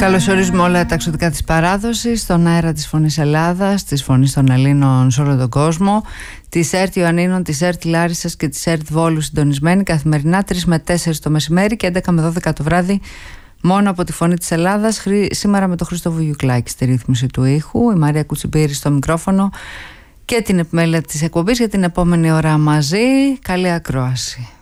Καλωσορίζουμε όλα τα εξωτικά της παράδοσης στον αέρα της Φωνής Ελλάδας, της Φωνής των Ελλήνων σε όλο τον κόσμο, της ΕΡΤ Ιωαννίνων, της ΕΡΤ Λάρισσας και της ΕΡΤ Βόλου συντονισμένη καθημερινά 3 με 4 το μεσημέρι και 11 με 12 το βράδυ μόνο από τη Φωνή της Ελλάδας. Σήμερα με τον Χρήστο Βουγιουκλάκη στη ρύθμιση του ήχου, η Μαρία Κουτσιμπήρη στο μικρόφωνο και την επιμέλεια της εκπομπής για την επόμενη ώρα μαζί. Καλή ακρόαση.